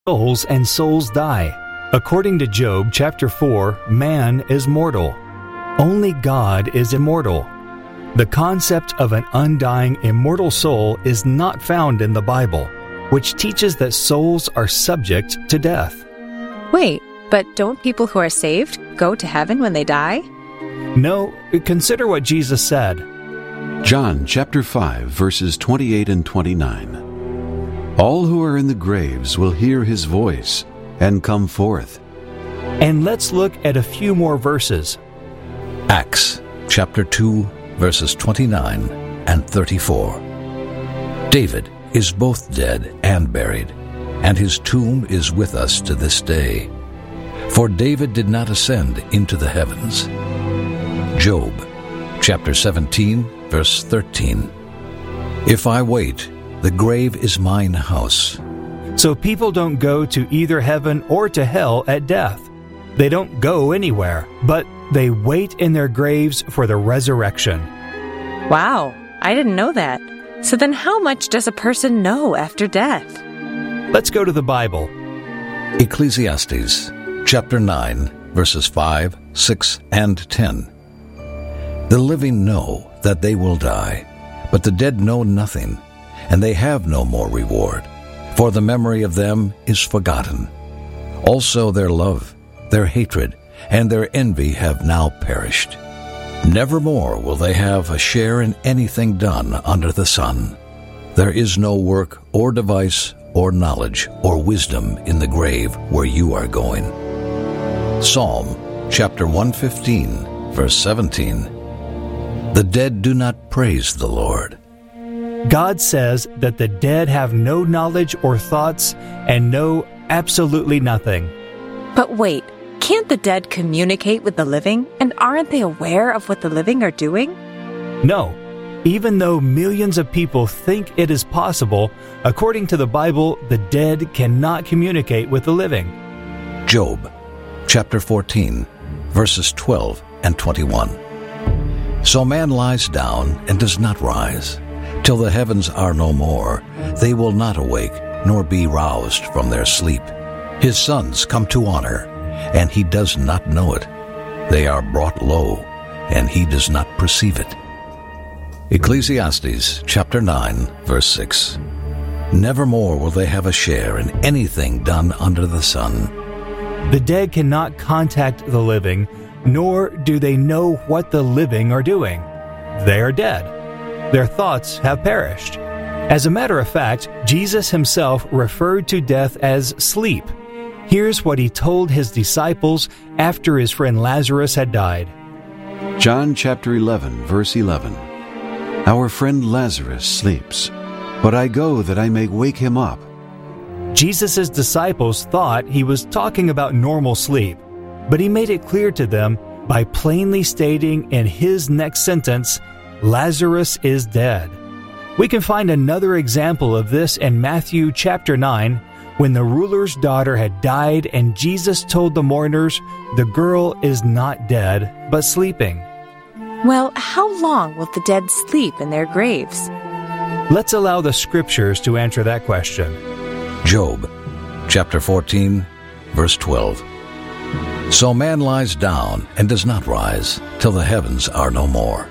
souls and souls die. According to Job chapter 4, man is mortal. Only God is immortal. The concept of an undying immortal soul is not found in the Bible, which teaches that souls are subject to death. Wait, but don't people who are saved go to heaven when they die? No, consider what Jesus said. John chapter 5, verses 28 and 29. All who are in the graves will hear his voice and come forth. And let's look at a few more verses. Acts chapter 2, verses 29 and 34. David is both dead and buried, and his tomb is with us to this day. For David did not ascend into the heavens. Job chapter 17, verse 13. If I wait, the grave is mine house. So people don't go to either heaven or to hell at death. They don't go anywhere, but they wait in their graves for the resurrection. Wow, I didn't know that. So then how much does a person know after death? Let's go to the Bible. Ecclesiastes chapter 9, verses 5, 6, and 10. The living know that they will die, but the dead know nothing, and they have no more reward, for the memory of them is forgotten. Also their love, their hatred, and their envy have now perished. Nevermore will they have a share in anything done under the sun. There is no work or device or knowledge or wisdom in the grave where you are going. Psalm chapter 115, verse 17. The dead do not praise the Lord. God says that the dead have no knowledge or thoughts and know absolutely nothing. But wait, can't the dead communicate with the living? And aren't they aware of what the living are doing? No. Even though millions of people think it is possible, according to the Bible, the dead cannot communicate with the living. Job chapter 14, verses 12 and 21. So man lies down and does not rise. Till the heavens are no more, they will not awake, nor be roused from their sleep. His sons come to honor, and he does not know it. They are brought low, and he does not perceive it. Ecclesiastes chapter 9, verse 6. Nevermore will they have a share in anything done under the sun. The dead cannot contact the living, nor do they know what the living are doing. They are dead. Their thoughts have perished. As a matter of fact, Jesus himself referred to death as sleep. Here's what he told his disciples after his friend Lazarus had died. John chapter 11, verse 11. Our friend Lazarus sleeps, but I go that I may wake him up. Jesus' disciples thought he was talking about normal sleep, but he made it clear to them by plainly stating in his next sentence, Lazarus is dead. We can find another example of this in Matthew chapter 9, when the ruler's daughter had died and Jesus told the mourners, the girl is not dead, but sleeping. Well, how long will the dead sleep in their graves? Let's allow the scriptures to answer that question. Job chapter 14, verse 12. So man lies down and does not rise till the heavens are no more.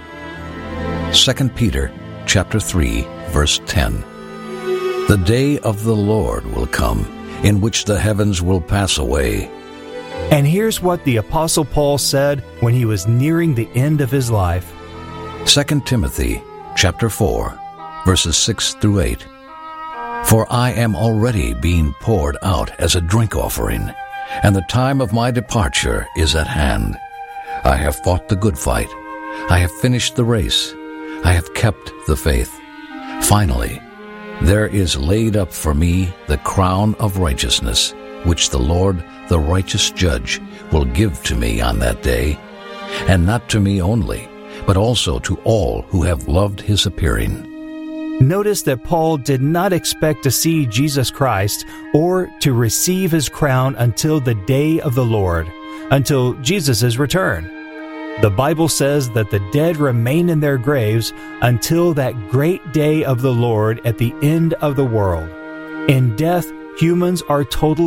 2 Peter chapter 3, verse 10. The day of the Lord will come, in which the heavens will pass away. And here's what the Apostle Paul said when he was nearing the end of his life. 2 Timothy chapter 4, verses 6 through 8. For I am already being poured out as a drink offering, and the time of my departure is at hand. I have fought the good fight. I have finished the race. I have kept the faith. Finally, there is laid up for me the crown of righteousness, which the Lord, the righteous judge, will give to me on that day, and not to me only, but also to all who have loved his appearing. Notice that Paul did not expect to see Jesus Christ or to receive his crown until the day of the Lord, until Jesus' return. The Bible says that the dead remain in their graves until that great day of the Lord at the end of the world. In death, humans are totally